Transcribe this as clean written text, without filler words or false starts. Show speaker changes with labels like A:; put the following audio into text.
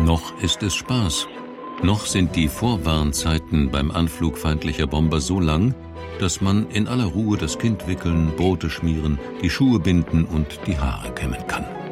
A: Noch ist es Spaß. Noch sind die Vorwarnzeiten beim Anflug feindlicher Bomber so lang, dass man in aller Ruhe das Kind wickeln, Brote schmieren, die Schuhe binden und die Haare kämmen kann.